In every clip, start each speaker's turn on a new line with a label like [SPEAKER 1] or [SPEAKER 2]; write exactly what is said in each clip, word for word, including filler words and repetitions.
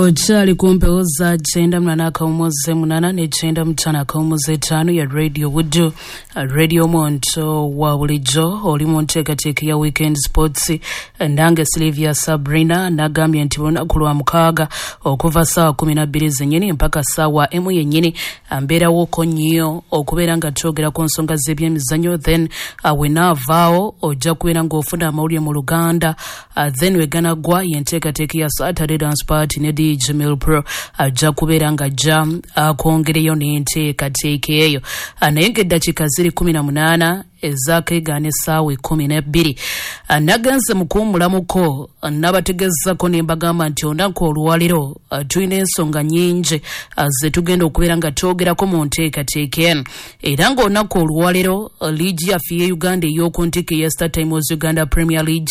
[SPEAKER 1] Ochali kumpeoza chenda mnana kaumoze munana ne chenda mtana kaumoze tano ya Radio Wudu Radio Monto wa ulijo oli monteka teki ya Weekend Sports ndange Sylvia Sabrina nagambye nti bona kulwa mukaga okuva sawa kumi na bbiri zenyini mpaka sawa emu yenyini ambera woko nyo okubera nga togera ku nsonga z'ebyemizanyo then uh, wenavao ojja kubeera ng'ofuna amawulire mu Luganda uh, then wegana gwa yenteka teki ya Saturday Dance Party ne D J Milpro ajja kubeera nga ajja akongereyo n'enteeka teeka eyo naye ng'eddakiika ziri kumi na munaana ezakegane sawe kumi na bbiri nagenze mukuumulamuko nabategezako ne mbagamba nti onako olwaliro tulina ensonga nyingi ze tugenda okubeera nga twogerako mu nteekateeka eno era ng'olunaku olwaliro liigi yaffe ye Uganda ey'oku ntikko eya Star Times Uganda Premier League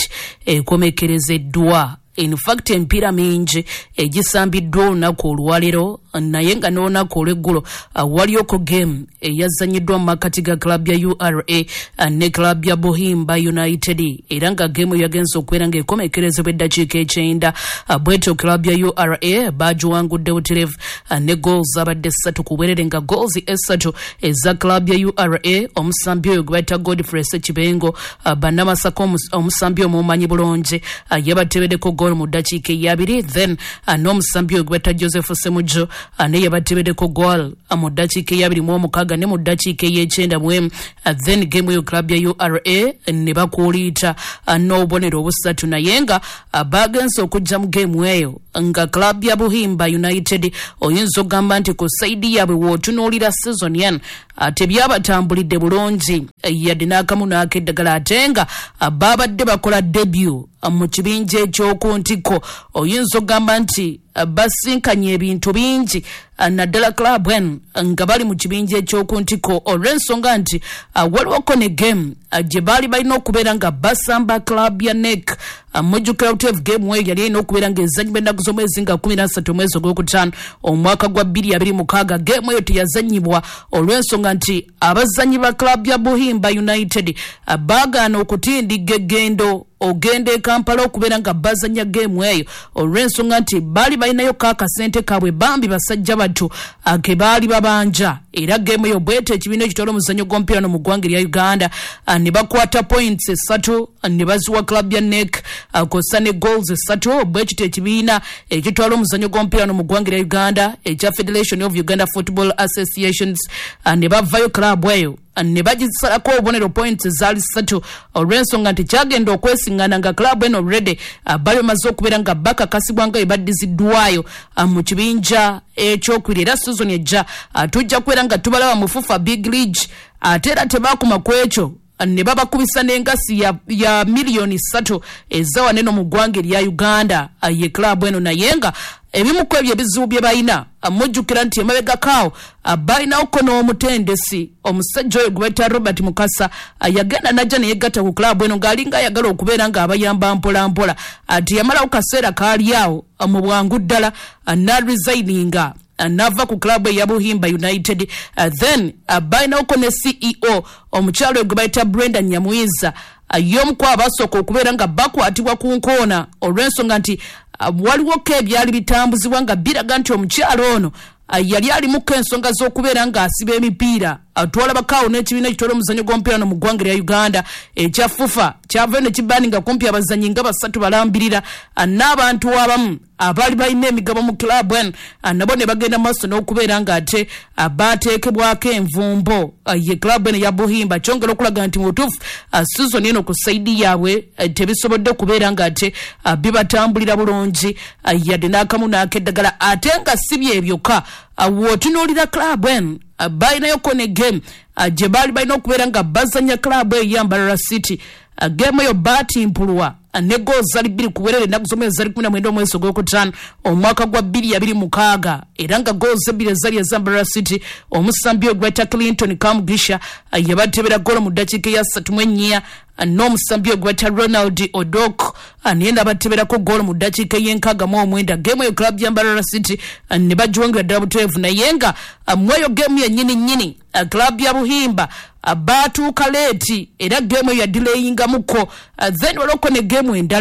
[SPEAKER 1] ekomekerezeddwa. In fact empira mingi egisambiddwa olunaku olwaliro naye nga n'olunaku olw'eggulo uh, walioko game eyazanyiddwa mu makati ga club ya U R A uh, ne club ya Buhimba United era nga game yagenze okubeera ng'ekomekerezebwa eddakiika ekyenda uh, bwetyo club ya U R A bagiwangudde buterevu uh, ne goals abadde ssatu ku bwerere nga goals essatu eza club ya U R A omusambi oyo gwe bayita Godfrey Ssekibengo uh, bannamasaka omusambi omumanyi bulungi uh, yabatebeddeko goal mu ddakiika eyabiri then uh, n'omusambi oyo gwe bayita Joseph Semujo ane yabatebeddeko goal mu ddakiika eyabiri mu omukaaga ne mu ddakiika ey'ekyenda mu emu then game yo club ya U R A ne bakuuliita n'obubonero obusatu naye nga bagenze okujja mu game eyo nga club ya Buhimba United oyinza okugamba nti ku saidi yaabwe wootunuulira season yan tebyabatambulidde bulungi yadde n'akamu n'akeddagala ate nga baabadde bakola debut mu kibinja ekyoku ntikko oyinza okugamba nti basinkanye ebintu bingi naddala club en nga bali mu kibinja ekyoku ntikko olw'ensonga nti waliwoko ne game gye baali balina okubeera nga basamba club ya N E C mujjukirative game eyo yali erina okubeera ng'ezannyibwa ennaku z'omwezi nga kumi na ssatu omwezi ogwokutaano omwaka gwa bbiri abiri mukaaga game eyo teyazannyibwa olw'ensonga nti abazannyi ba club ya Buhimba United baagaana okutindiga eggendo ogenda e Kampala okubeera nga bazanya game eyo olw'ensonga nti baali balinayo kaakasente kaabwe bambi basajja battu ke baali babanja era game eyo bwete ekibiina ekitwala omuzannyo gw'omupiira mu ggwanga erya Uganda ne bakwata points essatu ne baziwa club ya N E C kosa ne goals essatu bwekito ekibiina ekitwala omuzannyo gw'omupiira mu ggwanga erya Uganda ekya Federation of Uganda Football Associations ne bavayo club eyo ne bagisalako obubonero points zaali ssatu olw'ensonga nti kyagenda okwesiŋŋana nga club eno already bali bamaze okubeera nga bakakasibwa nga ebaddiziddwayo mu kibinja ekyokubiri era season ejja tujja kubeera nga tubalaba mu FUFA Big League ate era tebaakuma ku ekyo ne babakubisa n'engasi ya, ya miliyoni ssatu ezawa neno mu ggwanga erya Uganda ye club eno naye nga ebimu ku ebyo ebizibu bye balina mujjukira nti emabegakaawo balinawo ko n'omutendesi omusajja oyo gwe bayita Robert Mukasa yagenda najja ne yegatta ku club eno ng'alinga ayagala okubeera ng'abayamba mpola mpola ati yamalawo kaseera kaali awo mu bwangu ddala n'aresigninga nava ku club ya Buhimba United uh, then uh, bainako ne C E O omukyalo gwe bayita Brenda Nyamuyiza uh, yomu kwa basoko okubeera nga bakwatibwa ku nkoona olw'ensonga nti uh, waliwo ke byali bitambuzibwa nga biraga nti omukyalo ono uh, yali ali mu ensonga z'okubeera nga asiba emipiira atwala bakaawo n'ekibiina ekitwala omuzannyo gw'omupiira mu ggwanga erya Uganda ekya FUFA kyava ne kibaninga kumpi abazannyi nga basatu balambirira n'abantu abamu abali balina emigabo mu club en nabo ne bagenda maaso n'okubeera nga ate baateekebwako envumbo ye club en ya Buhimba kyongera okulaga nti mu butuufu season eno ku saidi yaabwe tebisobodde okubeera nga ate bibatambulira bulungi yadde n'akamu n'akeddagala ate nga si byebyoka wootunuulira club en balinayo ne game gye baali balina okubeera nga bazanya club eyo ya Mbarara City game eyo baatimpulwa ne goals zali bbiri ku bwerere ennaku z'omwezi zali kumi na mwenda omwezi ogwokutaano omwaka gwa bbiri abiri mukaaga era nga goals ebbiri ezali eza Mbarara City omusambi oyo gwe bayita Clinton Kamugisha yabatebera goolo mu ddakiika eya ssatu mu ennya n'omusambi oyo gwe bayita Ronald Odok naye n'abateberako goolo mu ddakiika ey'enkaaga mu omwenda game eyo club ya Mbarara City ne bagiwangira ddala butereevu naye nga mweyo game yennyini nnyini club ya Buhimba baatuuka leeti era game eyo yadelayingamuko then waloko ne game endala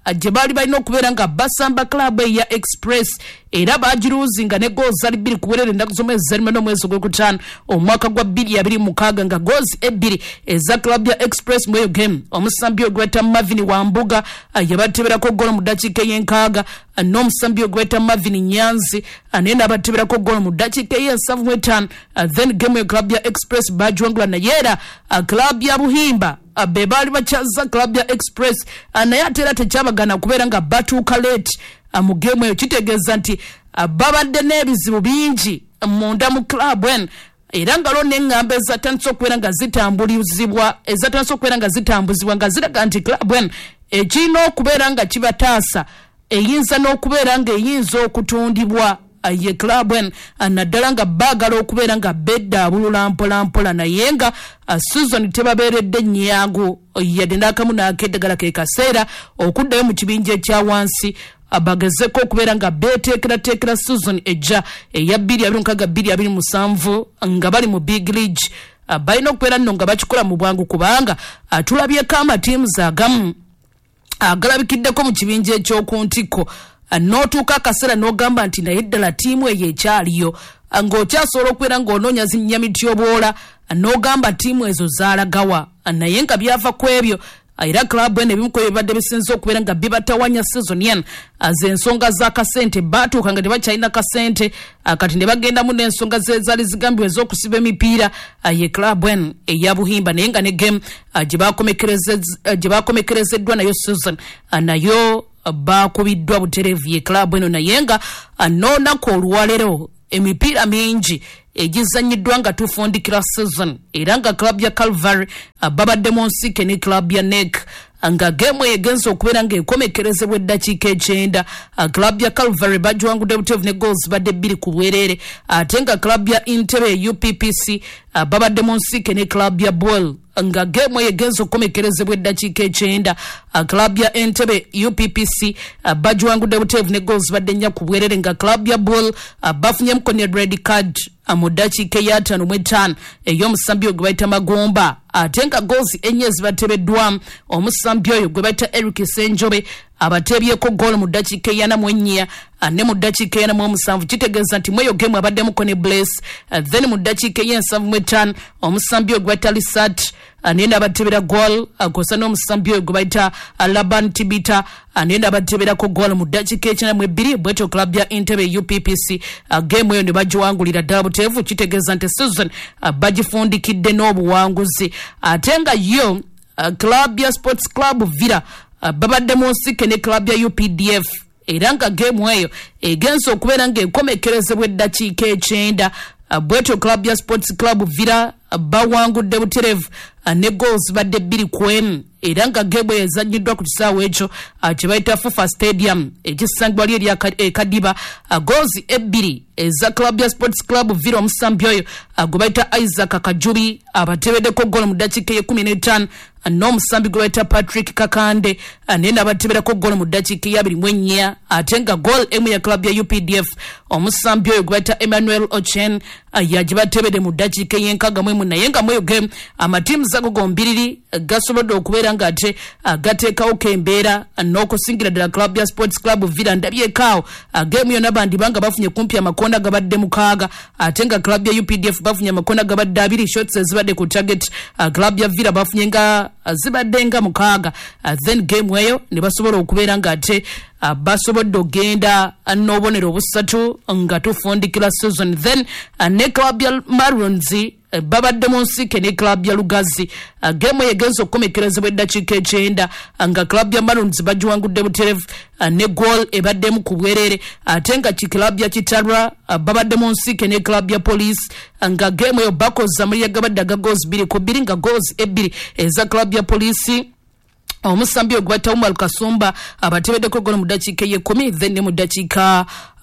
[SPEAKER 1] gye baali balina okubeera nga basamba club ya Express era bagiruzinga ne goals ali bbiri kuwerera ennaku z'omwezi zalima n'omwezi ogwokutaano omwaka gwa bbiri abiri mukaaga nga goals ebbiri eza club ya Express mu eyo game omusambi ogweta Marvin Wambuga yabateberako golo mu ddakiika y'enkaaga n'omusambi ogweta Marvin Nyanzi anene abateberako golo mu ddakiika y'ensavu mu etaano then game ya club ya Express bagiwangula naye era club ya Buhimba be baali bakyaza club ya Express naye ate era tekyabagana kubeera nga batuuka late mu game eyo kitegeeza nti babadde n'ebizibu bingi munda mu club en era nga lo n'eŋŋamba ezatandise okubeera nga zitambulizibwa ezatandise okubeera nga zitambuzibwa nga ziraga nti club en ekirina okubeera nga kibataasa eyinza n'okubeera nga eyinza okutundibwa ye club en naddala nga baagala okubeera nga beddaabulula mpolampola naye nga season tebabeeredde nnyangu yadde n'akamu n'akeddagala ke kaseera okuddayo mu kibinja ekya wansi abagezeko okubeera nga beteekerateekera season ejja eya bbiri abiri mukaaga bbiri abiri musanvu nga bali mu big league balina okubeera nno nga bakikola mu bwangu kubanga tulabyeko amatiimuzi agamu agalabikiddeko mu kibinja ekyoku ntikko n'otuuka akaseera n'ogamba nti naye ddala ttiimu eyo ekyaliyo ng'okyasobola okubeera ng'onoonya zinnyamityobwola n'ogamba ttiimu ezo zaalagawa naye nga byava ku ebyo era club ene ebimu ku ebibadde bisinze okubeera nga bibatawanya season yen az'ensonga z'akasente baatuuka nga tebakyalina kasente kati ne bagendamu n'ensonga zezaali zigambibwa ez'okusiba emipiira ye club en eya Buhimba naye nga ne game gye bakomekerezeddwa nayo season nayo bakubiddwa butereevu ye club eno naye nga n'olunaku olwalero emipiira mingi egizanyiddwa nga tufundikira season era nga club ya Calvary babadde mu nsike ne club ya N E C nga game egenza okubeera nga ekomekerezebwa eddakiika ekyenda club ya Calvary bagiwangudde buteevu ne goals badde bbiri ku bwereere ate nga club ya Entebbe U P P C babadde mu nsike ne club ya Bwel nga game egenza okukomekerezebwa eddakiika ekyenda club ya Entebbe U P P C bagiwangudde buteevu ne goals badde nnya ku bwereere nga club ya Bwel bafunyemuko ne red card mu ddakiika ey'ataano mu etaano ey'omusambi oyo gwe bayita Magomba ate nga goals ennya zibatebeddwamu omusambi oyo gwe bayita Eric Senjobe abatebyeko goal mu ddakiika ey'ana mu ennya ne mu ddakiika ey'ana mu omusanvu kitegeeza nti mweyo game abaddemuko ne Bless then mu ddakiika ey'ensavu mu etaano omusambi oyo gwe bayita Lisat anene abatebera goal akosa n'omusambi oyo gwe bayita Laban Tibita anene abateberako goal mu ddakiika ekyenda mu ebbiri bwetyo club ya Entebbe U P P C game eyo ne bagiwangulira ddala buteevu kitegeeza nti season bagifundikidde n'obuwanguzi ate nga yo club ya Sports Club Villa babadde mu nsike ne club ya U P D F era nga game eyo egenza okubeera ng'ekomekerezebwa eddakiika ekyenda bwetyo club ya Sports Club Villa bawangudde butereevu ne goals badde bbiri ku emu era nga game eyo ezannyiddwa ku kisaawe ekyo kye bayita Fufa Stadium ekisangibwa li eri ekadiba goals ebbiri eza club ya Sports Club Villa omusambi oyo gwe bayita Isaac Kajubi abatebeddeko goal mu ddakiika y'ekkumi n'etaano n'omusambi gwe bayita Patrick Kakande nene abateberako goal mu ddakiika ey'abiri mu ennya ate nga goal emu ya club ya U P D F omusambi oyo gwe bayita Emmanuel Ochen yagibatebedde mu ddakiika y'enkaaga mu emu naye nga mweyo game amatiimu zago gombiriri gasobodde okubeera nga ate gateekawo kembeera n'okusingira ddala club ya Sports Club Villa ndabyekaawo game yonna bandibanga bafunye kumpi amakonda gabadde mukaaga ate nga club ya U P D F bafunye amakonda gabadde abiri shots ezibadde ku target club ya Villa bafunye nga zibadde nga mukaaga then game eyo ne basobola okubeera nga ate basobodde ogenda n'obubonero busatu nga tufundikira season then ne club ya Maroons babadde mu nsike ne club ya Lugazi game egenza okukomekerezebwa eddakiika ekyenda nga club ya Maroons bagiwangudde butereevu ne goal ebaddemu ku bwereere ate nga ki club ya Kitalwa babadde mu nsike ne club ya Police nga game eyo bakoza muri gabadde aga goals bbiri ku bbiri nga goals ebbiri eza club ya Police omusambi ogwata Umar Kasumba abatebeddeko goal mu ddakiika y'ekkumi then ne mu ddakiika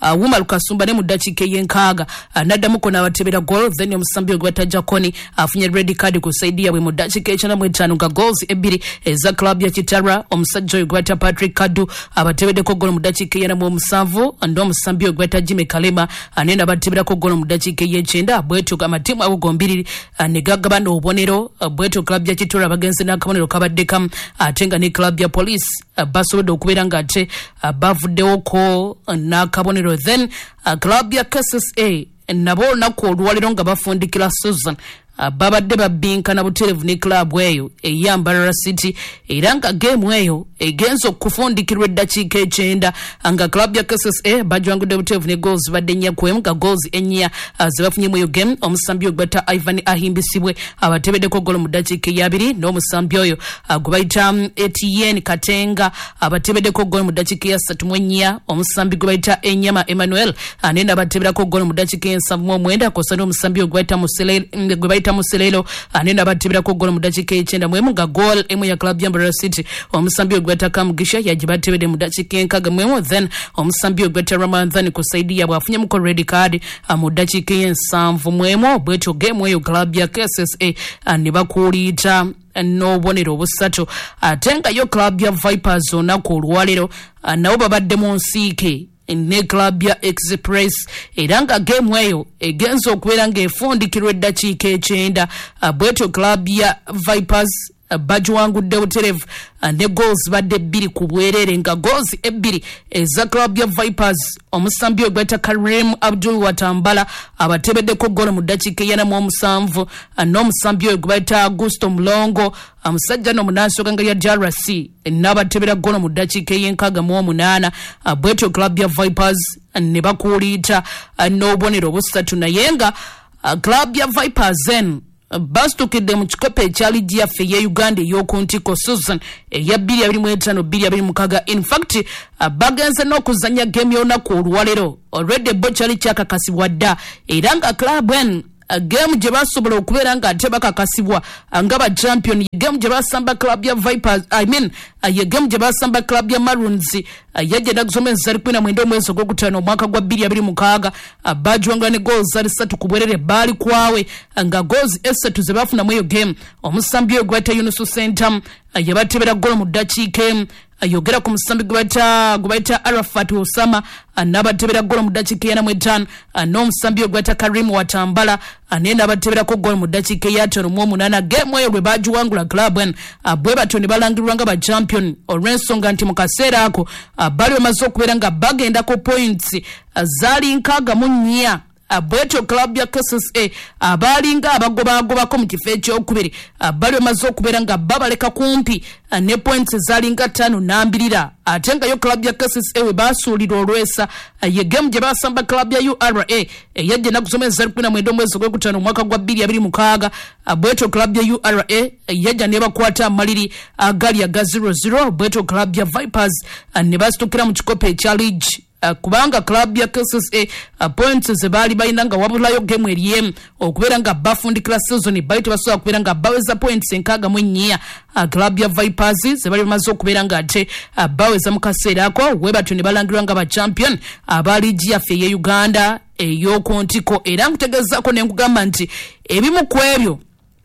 [SPEAKER 1] uh, Wuma Lukasumba ne muddakiika y'enkaaga uh, naddamu ko n'abatebera goal then omusambi ogwata Jakoni afunye uh, red card kusaidia bwe muddakiika y'ekyenda mu etaano nga goals ebbiri eza club ya Kitara omusajja oyo gwata Patrick Kadu abatebeddeko goal muddakiika y'ena mu omusanvu ndo omusambi ogwata Jimmy Kalema anene abateberako goal muddakiika y'ekyenda bwetu amatimu ago gombiri uh, ne gaggabana obubonero uh, bwetu club ya Kitara bagenze n'akabonero kabadde kamu ate nga ne club ya police uh, basobodde okubeera nga ate uh, bavuddewo ko uh, n'akabonero then uh, club ya K S S A nabo olunaku olwaliro nga bafundikira Susan uh, babadde babinkana buterevu ne club eyo ey'Ambarara City era nga game eyo egenzo okufundikirwa eddakiika ekyenda nga club ya K S S A bajwangudde buterevu ne goals badde nnya kwemu nga goals ennya uh, zebafunye mu eyo game omusambi ogwata Ivan Ahimbisibwe abatebeddeko goal mu ddakiika eyabiri n'omusambi oyo uh, gwe bayita um, Etienne Katenga abatebeddeko goal mu ddakiika ya ssatu mu ennya omusambi gwe bayita Enyama Emmanuel anene abatebeddeko goal mu ddakiika y'ensanvu mu omwenda kosa n'omusambi ogwayita Muselelo gwe bayita Muselelo anene abatebeddeko goal mu ddakiika y'ekyenda mu emu nga goal emu ya club ya Mbarara City omusambi ogwata Kamugisha yagibatebedde mu ddakiika enkaaga mu emu then omusambi ogwata Ramadhan kusaidia bwafunye mu red card mu ddakiika y'ensanvu mu emu bwetyo game eyo club ya K S S A ne bakuliita n'obubonero obusatu ate nga yo club ya Vipers olunaku olwalero nabo babadde mu nsiike ne club ya Express era nga game eyo egenza okubeera ng'efundikirwa eddakiika ekyenda bwetyo club ya Vipers bajwangudde buterevu ne goals badde bbiri ku bwerere nga goals ebbiri eza club ya Vipers omusambi ogweta Karim Abdul Watambala abatebeddeko goal mu ddakiika y'ena mu omusanvu n'omusambi oyo gweta Augusto Mulongo amusajja n'omunansi nga ya D R C n'abatebera goal mu ddakiika y'enkaaga mu omunaana bwetyo club ya Vipers ne bakuliita n'obubonero busatu naye nga club ya Vipers en bastukidde mu kikopo ekyali gyaffe ye Uganda ey'okuntiko Susan eya bbiri abiri mu etaano bbiri abiri mukaaga in fact uh, bagenze n'okuzanya game y'olunaku olwalero already bo kyali kyakakasibwa dda era nga club en uh, game gye basobola okubeera nga ate bakakasibwa uh, nga ba champion ye game gye basamba club ya Vipers I mean uh, ye game gye basamba club ya Maroons uh, yagenda kusoma enzali kumi na mwenda omwezi ogwokutaano omwaka gwa bbiri abiri mukaaga uh, bajwanga ne goals ali ssatu ku bwerere baali kwawe uh, nga goals essatu ze bafuna mu eyo game omusambi oyo gweta Yunusu Centam uh, yabatebera goal mu ddakiika emu ayogera ku musambi gweta gweta Arafat Osama anabatebera goal mu ddakiika y'ena mu etaano n'omusambi gweta Karim Watambala anenda abatebera ko goal mu ddakiika ya ttaano mu omunaana game eyo bwe bajiwangula club en bwe batyo ne balangirwa nga ba champion olw'ensonga nti mu kaseera ako bali bamaze okubeera nga bagenda ku points zaali nkaaga mu nnya bwetyo club ya K S S A abalinga abagobagobako mu kifo ekyokubiri bali bamaze okubeera nga babaleka kumpi ne points zalinga ttaano n'ambirira ate nga yo club ya K S S A we basuulira olwesa ye game gye basamba club ya U R A eyajja nakusoma enzali kumi na mwenda omwezi ogwokutaano omwaka gwa bbiri abiri mukaaga bwetyo club ya U R A yajja ne bakwata amaliri agali aga zero zero bwetyo club ya Vipers ne basitukira mu kikopo ekya league Uh, kubanga club ya K S S A uh, points ze bali balina nga wabulayo game eriyemu okubeera nga bafundikira season baito basobola kubeera nga baweza points enkaaga mu nnya uh, club ya Vipers ze bali bamaze okubeera nga ate uh, baweza mu kaseera ako webatyo ne balangirwa nga ba champion abaligi yaffe ye Uganda ey'okuntiko era nkutegezaako ne nkugamba nti ebimu ku ebyo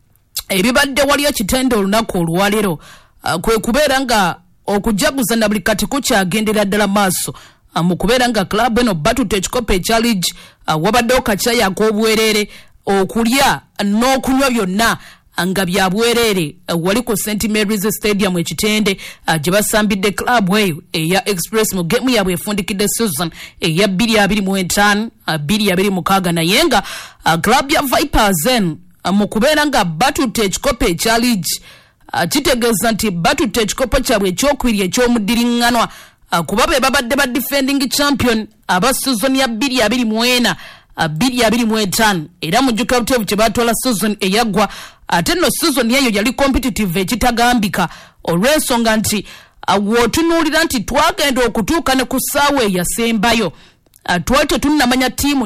[SPEAKER 1] ebibadde wali ekitende olunaku olwalero uh, kwe kubeera nga okujaguza na buli kati kukyagendera ddala maaso mu kubeera nga club eno batutte ekikopo ekya league uh, wabaddewo kacayi ak'obwerere okulya n'okunywa byonna nga bya bwerere uh, wali ku Saint Mary's Stadium ekitende uh, gye basambidde club eyo eya Express mu game yabwe efundikidde season eya bbiri abiri mu etaano bbiri abiri mukaaga naye nga uh, club ya Vipers en uh, mu kubeera nga batutte ekikopo ekya league uh, kitegeeza nti batutte ekikopo kyabwe ekyokubiri eky'omuddiringanwa Uh, kuba be babadde ba defending champion aba season ya bbiri abiri mu ena bbiri abiri mu etaano era mu jjuka buteevu kye batwala season eyagwa ate no season eyo yali competitive ekitagambika olw'ensonga nti uh, wootunuulira nti twagenda okutuuka ne ku ssaawa eyasembayo uh, twali tetunnamanya ttiimu ki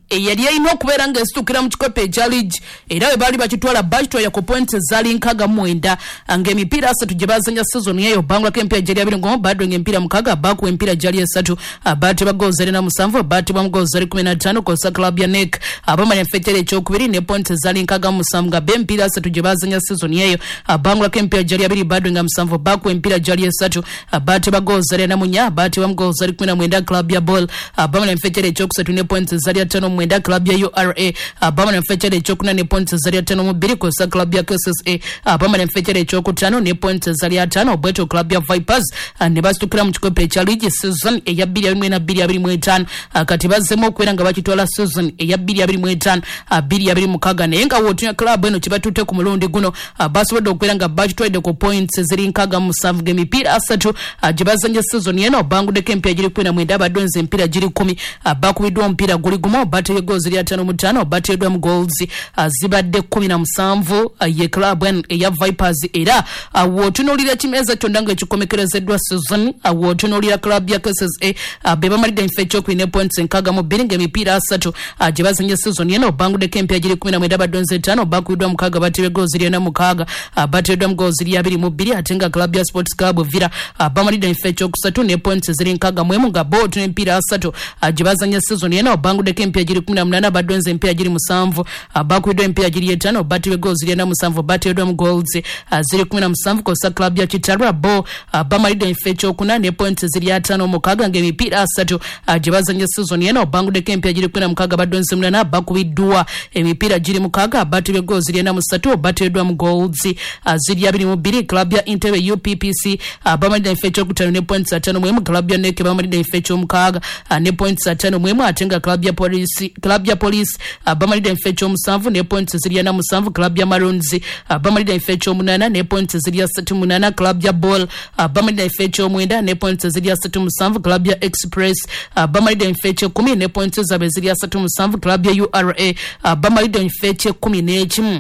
[SPEAKER 1] eyali alina okubeera ng'esitukira mu kikopo ekya league era bwe baali bakitwala bakitwala ku points ezaali nkaaga mwenda ng'emipiira asatu gye bazanya season eyo bangulako emipiira gyali abiri ngomu badwe ng'emipiira mukaaga bakuwa emipiira gyali esatu baatibwa goozi eri na musanvu baatibwa mu goozi eri kumi na ttaano kosa club ya nek abamanya fetera ekyokubiri ne points ezaali nkaaga mu musanvu nga b'emipiira asatu gye bazanya season eyo bangulako emipiira gyali abiri badwe nga musanvu bakuwa emipiira gyali esatu baatibwa goozi eri na munya baatibwa mu goozi eri kumi na mwenda club ya ball abamanya fetera ekyokusatu ne points ezaali ttaano mu mwenda club ya U R A abamanya fetera ekyokuna ne points ezaali ttaano mu bbiri kosa club ya K S S A abamanya fetera ekyokutaano ne points ezaali ttaano bweto club ya Vipers ne basitukira mu kikopo ekya league season eya bbiri abiri na bbiri abiri mu etaano kati bazzemu okubeera nga bakitwala season eya bbiri abiri mu etaano bbiri abiri mukaaga naye nga wootunya club eno kibatutte ku mulundi guno basobodde okubeera nga bakitwalidde ku points eziri nkaaga mu musanvu ng'emipiira asatu gye bazanya season eno banguddeko emipiira giri kumi na mwenda badonze emipiira giri kumi bakubiddwa omupiira guli gumu bateebwa goozi eri ataano mu ttaano bateeddwa mu goals zibadde kumi na musanvu ye club eya Vipers era wootunuulira ekimeeza kyonna ng'ekikomekerezeddwa season wootunuulira club ya K S S A be bamalidde emifo ekyokubiri ne points nkaaga mu bbiri ng'emipiira asatu gye bazanya season eno banguddeko emipiira giri kumi na mwenda badonze ttaano bakubiddwa mukaaga bateebwa goozi eri ena mukaaga bateeddwa mu goozi eri abiri mu bbiri ate nga club ya Sports Club Villa bamalidde emifo ekyokusatu ne points ziri nkaaga mu emu nga bo tuna emipiira asatu gye bazanya season eno banguddeko emipiira giri kumi na munaana badonze emipiira giri musanvu bakubiddwa emipiira giri etaano bateebwa goozi eri ena musanvu bateeddwa mu goals ziri kumi na musanvu kosa club ya Kitalwa bo bamalidde emifo ekyokuna ne points ziri ataano mukaaga ng'emipiira asatu gye bazanya season eno banguddeko emipiira giri kumi na mukaaga badonze munaana bakubiddwa emipiira giri mukaaga bateebwa goozi eri ena musatu bateeddwa mu goals ziri abiri mu bbiri club ya Entebbe U P P C bamalidde emifo ekyokutaano ne points ataano mu emu club ya Nek bamalidde emifo ekyomukaaga ne points ataano mu emu ate nga club ya police club ya police bamalidde emifo ekyomusanvu ne points ziri ana musanvu club ya Maroons bamalidde emifo ekyomunaana ne points ziri asatu munaana club ya Ball bamalidde emifo ekyomwenda ne points ziri asatu musanvu club ya Express bamalidde emifo ekyekumi ne points zaabwe ziri asatu musanvu club ya U R A bamalidde emifo ekyekumi n'ekimu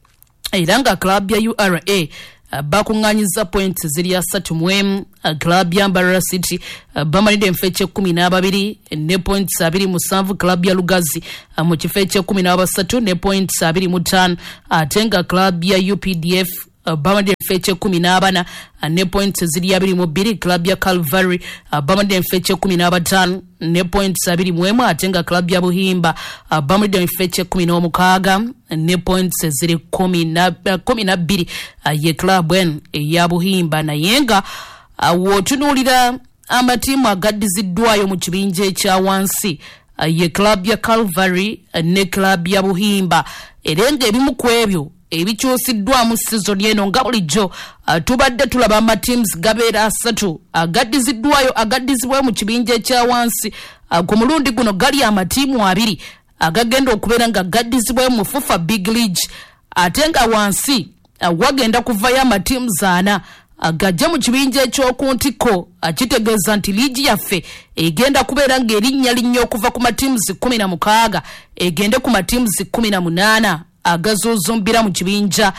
[SPEAKER 1] era nga club ya U R A bakuŋŋaanyiza points ziri asatu mu emu club ya Mbarara City bamalidde emifo ekyekumi n'ababiri ne points abiri musanvu club ya Lugazi mu kifo ekyekumi n'abasatu ne points abiri mu ttaano ate nga club ya U P D F bamalidde emifo ekyekumi n'abana ne points ziri abiri mu bbiri club ya Calvary bamalidde emifo ekyekumi n'abataano ne points abiri mu emu ate nga club ya Buhimba bamalidde emifo ekyekumi n'omukaaga ne points ziri kumi na bbiri ye club en eya Buhimba naye nga wootunuulira amatiimu agaddiziddwayo mu kibinja ekya wansi ye club ya Calvary ne club ya Buhimba era ng'ebimu ku ebyo ebikyusiddwamu season eno nga bulijjo tubadde tulaba amatiims gabeera asatu agaddiziddwayo agaddizibwayo mu kibinja ekya wansi ku mulundi guno gali amatiimu abiri agagenda okubeera nga gaddizibwayo mu FUFA Big League ate nga wansi wagenda kuvayo amatiims ana agajja mu kibinja ekyokuntiko akitegeeza nti liigi yaffe egenda kubeera ng'erinnya linnya okuva ku matiims kumi na mukaaga egende ku matiims kumi na munaana agazuzumbira mu kibinja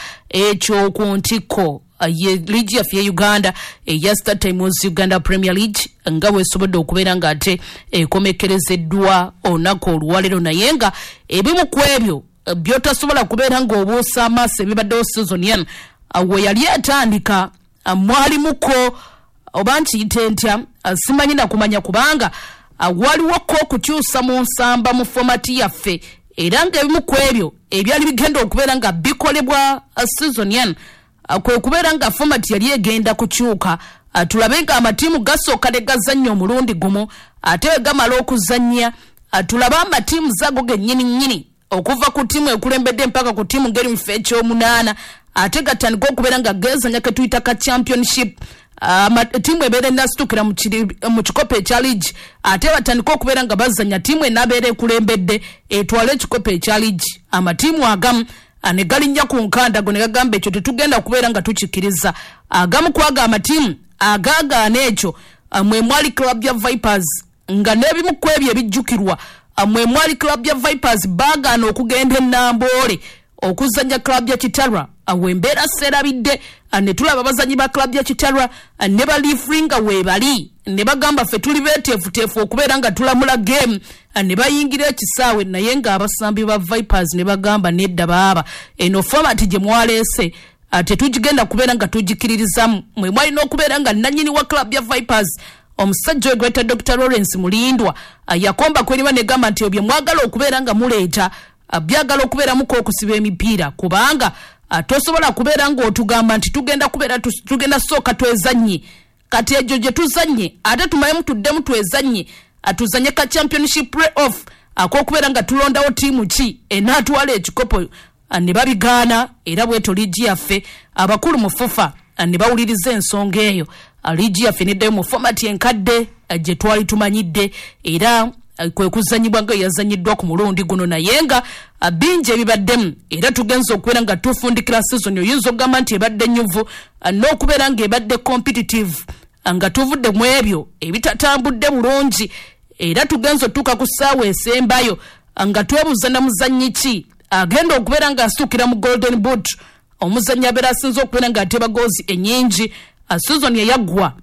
[SPEAKER 1] ekyokuntiko ye liigi yaffe ye Uganda eya Star Times Uganda Premier League nga weesobodde okubeera ng'ate ekomekerezeddwa olunaku olwaleero naye nga ebimu ku ebyo byotasobola kubeera ng'obuusa amaaso ebibaddewo season eno we yali etandika mwalimuko oba nkiyite ntya simanyi na kumanya kubanga waliwoko okukyusa mu nsamba mu fomati yaffe era ng'ebimu ku ebyo ebyali bigenda okubeera nga bikolebwa season eno kwe kubeera nga fomati yali egenda kukyuka tulabe nga amatiimu gasooka ne gazannya omulundi gumu ate we gamala okuzannya tulabe amatiimu zago gennyini nnyini okuva ku tiimu ekulembedde mpaka ku tiimu ngeri mufo ekyomunaana ate gatandika okubeera nga gezanya ke tuyita ka championship tiimu ebeera enasitukira mu kikopo ekya league ate batandika okubeera nga bazanya tiimu enabeera ekulembedde etwala ekikopo ekya league amatiimu agamu ne galinnya ku nkandago ne gagamba ekyo tetugenda kubeera nga tukikkiriza agamu kwaga amatiimu agaagaana ekyo mwe mwali club ya Vipers nga n'ebimu ku ebyo ebijjukirwa mwe mwali club ya Vipers baagaana okugenda ennamboole okuzanya club ya Kitalwa awembeera serabidde ne tulaba bazanyi ba club ya Kitalwa ne baliifringa we bali ne bagamba fe tuli beteefuteefu okubeera nga tulamula game ne bayingira ekisaawe naye nga abasambi ba Vipers ne bagamba nedda baaba eno format gye mwaleese ate tugigenda kubeera nga tugikiririzamu mwe mwalina okubeera nga nannyini wa club ya Vipers omusajja we gweta Doctor Lawrence Mulindwa yakomba kweriba ne gamba nti obye mwagala okubeera nga muleeta byagala okubeera muko okusiba emipiira kubanga tosobola kubeera nga otugamba nti tugenda kubeera tugenda sooka twezannye kati ejo gye tuzannye ate tumayemu tuddemu twezannye atuzanye ka championship play-off akokubeera nga tulondawo tiimu ki enaatwala ekikopo ne babigaana era bweto liigi yaffe abakulu mu fufa ne bawuliriza ensonga eyo liigi yaffe neddayo mu format enkadde gye twali tumanyidde era kwe kuzanyibwa nga yazanyiddwa ku mulundi guno naye nga bingi ebibaddemu era tugenza okubeera nga tufundikira season oyinza okugamba nti ebadde nyuvu n'okubeera nga ebadde competitive nga tuvudde mu ebyo ebitatambudde bulungi era tugenza otuuka ku ssaawa esembayo nga twebuuza na muzannyi ki agenda okubeera nga asukira mu golden boot omuzannyi abeera asinza okubeera nga ateba goozi ennyingi season eyaggwa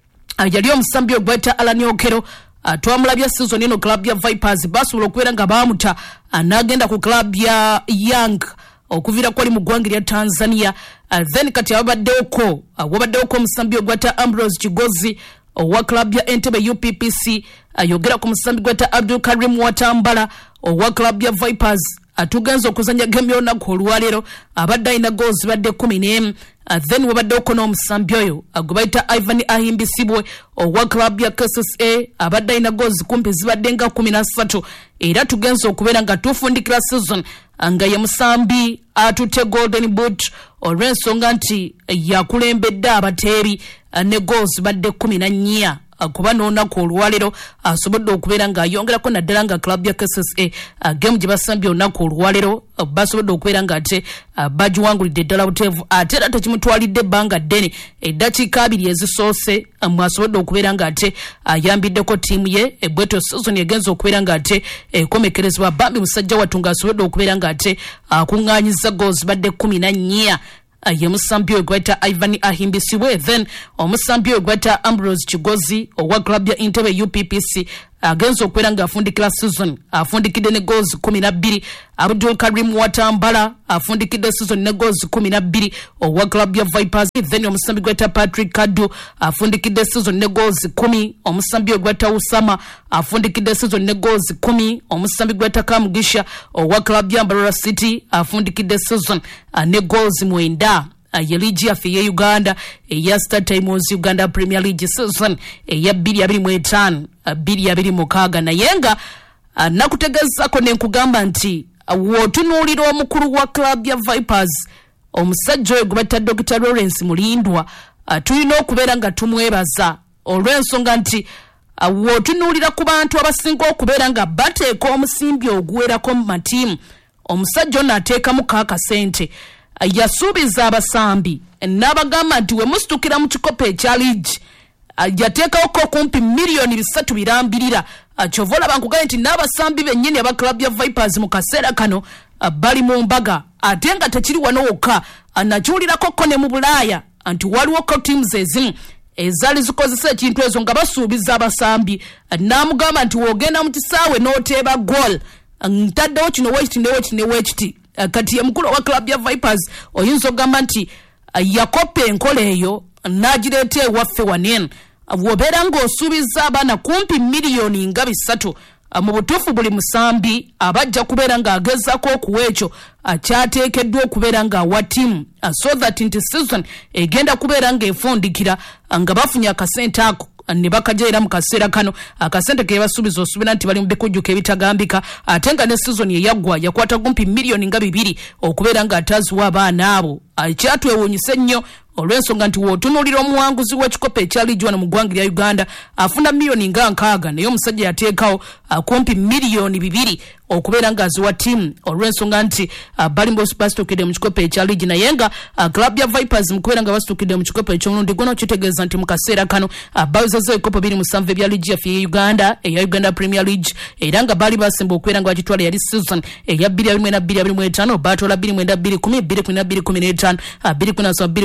[SPEAKER 1] yali omusambi ogweta Alan Okero twamulabya season eno club ya Vipers basobola okubeera nga baamuta n'agenda ku club ya Young okuvira kwali mu ggwanga lya Tanzania then kati ababaddewoko wabaddewoko omusambi ogweta Ambrose Kigozi owa club ya Entebbe U P P C ayogera ku musambi gweta Abdul Karim Watambala owa club ya Vipers atugenza okuzanya game y'olunaku olwaleero abadde alina goals badde kumi n'emu then wabaddewoko n'omusambi oyo agubaita Ivan Ahimbisibwe owa club ya K S S A abadde alina goals kumpi zibadde nga kumi na ssatu era tugenza okubeera nga tufundikira season nga ye musambi atutte golden boot olw'ensonga nti yakulembedde abateeri ne goals badde kumi na nnya kuba n'olunaku olwaleero asobodde okubeera ng'ayongerako naddala nga club ya K S S A game gye basambye olunaku olwaleero basobodde okubeera nga ate bagiwangulidde eddala buteevu ate era tekimutwalidde ebbanga ddene eddakiika abiri ezisoose mwasobodde okubeera nga ate ayambiddeko ttiimu ye ebweto season egenza okubeera nga ate ekomekerezebwa bambi musajja wattu ng'asobodde okubeera nga ate akuŋŋaanyiza goals badde kumi na nnya ye musambi we gweta Ivan Ahimbisibwe then omusambi we gweta Ambrose Kigozi owa club ya Entebbe U P P C agenza okubeera nga afundikira season afundikidde ne goals kumi na bbiri Abdul Karim Watambala afundikidde season ne goals kumi na bbiri owa club ya Vipers then omusambi gweta Patrick Kadu afundikidde season ne goals kumi omusambi we gweta Usama afundikidde season ne goals kumi omusambi gweta Kamugisha owa club ya Mbarara City afundikidde season ne goals mwenda ye liigi yaffe ye Uganda eya Star Times Uganda Premier League season eya bbiri abiri mu etaano bbiri abiri mu mukaaga naye nga nakutegeezako ne nkugamba nti wootunuulira omukulu wa club ya Vipers omusajja oyo gwe batta Doctor Lawrence Mulindwa tulina okubeera nga tumwebaza olw'ensonga nti wootunuulira ku bantu abasinga okubeera nga bateeka omusimbi oguwerako mu matiimu omusajja ono ateekamu kaakasente yasuubiza abasambi n'abagamba nti we musitukira mu kikopo ekya liigi yateekawoko kumpi miliyoni bisatu birambirira kyova olaba nkugambye nti n'abasambi bennyini aba club ya Vipers mu kaseera kano bali mu mbaga ate nga tekiri wano wokka nakiwulirakoko ne mu Bulaaya nti waliwoko teams ezimu ezaali zikozesa ekintu ezo nga basuubiza abasambi n'amugamba nti woogenda mu kisaawe n'oteeba goal ntaddewo kino wekiti newekiti newekiti kati ye mukulu wa club ya Vipers oyinza okugamba nti yakopa enkola eyo n'agireeta ewaffe wanene bw'obeera ng'osuubiza abaana kumpi miliyoni nga bisatu mu butuufu buli musambi abajja kubeera ng'agezaako okuwa ekyo akyateekeddwa okubeera ng'awa ttiimu so that nti season egenda kubeera ng'efundikira nga bafunye akasente ako ne bakajeera mu kaseera kano akasente ke basuubiza osuubira nti bali mu bikujjuko ebitagambika ate nga ne season eyaggwa yakwata kumpi miliyoni nga bibiri okubeera ng'ataziwa abaana abo ekyatwewuunyisa ennyo olw'ensonga nti wootunuulira omuwanguzi w'ekikopo ekya liigi wano mu ggwanga lya Uganda afuna miliyoni nga nkaaga naye omusajja yateekawo kumpi miliyoni bibiri okubeera ng'aziwa ttiimu olw'ensonga nti bali basitukidde mu kikopo ekya liigi naye nga club ya Vipers mu kubeera nga basitukidde mu kikopo eky'omulundi guno kitegeeza nti mu kaseera kano bawezezza ebikopo biri musanvu ebya liigi yaffe eya Uganda eya Uganda Premier League era nga baali basemba okubeera nga bakitwala yali season eya bbiri abiri mwenda bbiri abiri mu etaano baatwala bbiri mwenda bbiri kumi bbiri kumi na bbiri kumi n'etaano bbiri kumi na ssatu bbiri kumi na munaana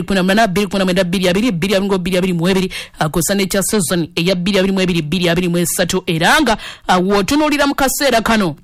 [SPEAKER 1] mwenda bbiri kumi na mwenda bbiri abiri bbiri abiri bbiri abiri mu ebiri akosane kya season eya bbiri abiri mu ebiri bbiri abiri mu esatu eranga wotunulira mu kaseera kano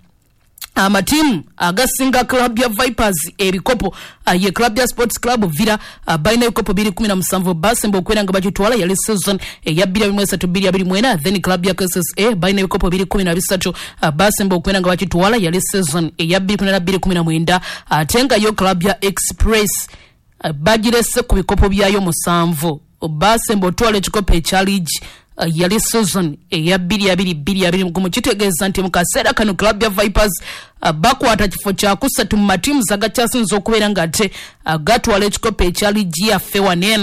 [SPEAKER 1] amatimu agasinga club ya Vipers ebikopo uh, ye club ya Sports Club Villa uh, baina ebikopo biri kumi na musanvu Basembo okweranga bakitwala yali season eya bbiri abiri mu esatu bbiri abiri mu ena then club ya K S S A baina ebikopo biri kumi na bisatu uh, Basembo okweranga bakitwala yali season eya bbiri kumi na bbiri kumi na mwenda atenga uh, yo club ya Express uh, bagirese ku bikopo byayo musanvu Basembo otwala ekikopo ekya league Uh, yali season eya bbiri abiri bbiri abiri mu kitegeeza nti mu kaseera kano club ya Vipers uh, bakwata kifo kya kusatu mu matimu agakyasinza okubeera nga ate uh, gatwala ekikopo ekya liigi yaffe wanen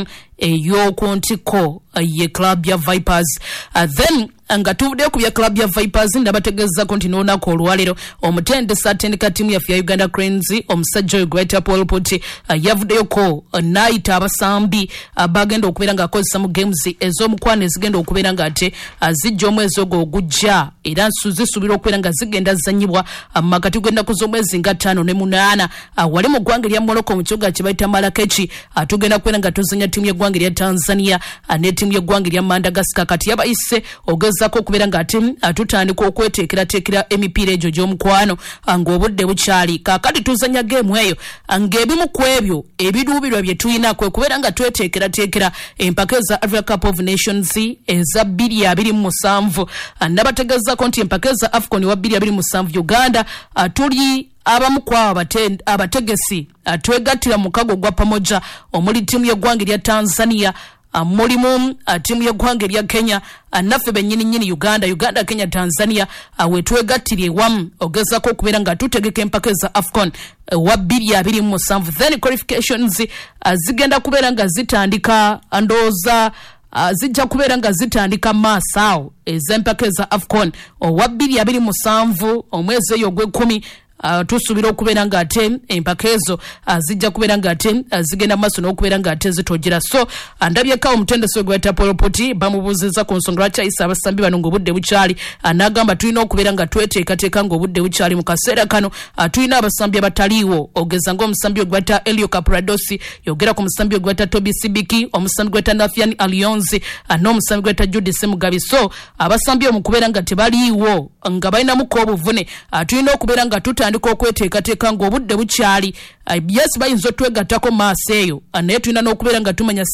[SPEAKER 1] ey'okuntiko uh, ye club ya Vipers uh, then nga tuvuddeyo ku bya club ya Vipers ndabategeezako nti n'olunaku olwaleero omutendesi atendeka ttiimu yaffe ya Uganda Cranes omusajja oyo Greater Paul Poti uh, yavuddeyoko uh, n'ayita abasambi uh, bagenda okubeera ng'akozesa mu games ez'omukwano ezigenda okubeera nga ate uh, zijja omwezi ogwo ogujja era zisuubira okubeera nga zigenda zanyibwa uh, makati gw'ennaku z'omwezi nga ttaano ne munaana uh, wali mu ggwanga erya Morocco mu kibuga kye bayita Marrakechi uh, tugenda kubeera nga tuzanya ttiimu y'eggwanga erya Tanzania uh, ne ttiimu y'eggwanga erya Madagascar kati yabayise ogezako okubeera nga ate uh, tutandika okweteekerateekera emipiira egyo gy'omukwano uh, ng'obudde bukyali kaakati tuzanya geemu eyo uh, ng'ebimu ku ebyo ebiruubirwa bye tulina kwe kubeera nga tweteekerateekera empaka eza Africa Cup of Nations eza bbiri abiri mu musanvu uh, nabategeezako nti empaka eza AFCON wa bbiri abiri mu musanvu Uganda uh, tuli abamu kwa abategesi uh, twegattira mukago gwa pamoja omuli ttiimu y'eggwanga erya Tanzania uh, mulimu uh, ttiimu y'eggwanga erya Kenya uh, naffe bennyini nnyini Uganda Uganda Kenya Tanzania uh, wetwegattira ewamu ogezako okubeera nga tutegeka empaka eza AFCON uh, wa bbiri abiri mu musanvu then qualifications uh, zigenda kubeera nga zitandika ndowooza Uh, zijja kubeera nga zitandika maaso awo ez'empaka eza AFCON owa bbiri abiri musanvu omwezi eyo ogw'ekkumi Uh, tusuubira okubeera nga ate empaka ezo uh, zijja kubeera nga ate uh, zigenda maaso n'okubeera nga ate zitojera so uh, ndabyeko omutendesi Greater Paul Poti bamubuuziza ku nsonga lwaki ayisa abasambi bano ng'obudde bukyali uh, n'agamba tulina okubeera nga tweteekateeka ng'obudde bukyali mu kaseera kano uh, tulina abasambi abataliiwo ogeza ng'omusambi Greater Elio Capradosi yogera ku musambi Greater Toby Sibiki omusambi Greater Nafian Alionzi uh, n'omusambi Greater Judith Mugabi so abasambi omu kubeera nga tebaliiwo nga balinamuko obuvune uh, tulina okubeera nga tuta andika okweteekateeka ng'obudde bukyali uh, yes bayinza otwegattako maaso eyo uh, naye tulina n'okubeera nga tumanya